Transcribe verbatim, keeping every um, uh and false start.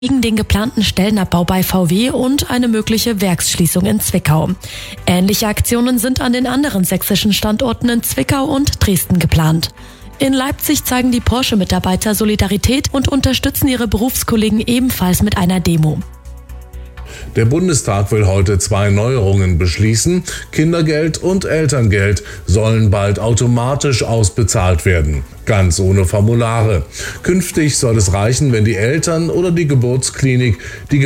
Gegen den geplanten Stellenabbau bei V W und eine mögliche Werksschließung in Zwickau. Ähnliche Aktionen sind an den anderen sächsischen Standorten in Zwickau und Dresden geplant. In Leipzig zeigen die Porsche-Mitarbeiter Solidarität und unterstützen ihre Berufskollegen ebenfalls mit einer Demo. Der Bundestag will heute zwei Neuerungen beschließen. Kindergeld und Elterngeld sollen bald automatisch ausbezahlt werden, ganz ohne Formulare. Künftig soll es reichen, wenn die Eltern oder die Geburtsklinik die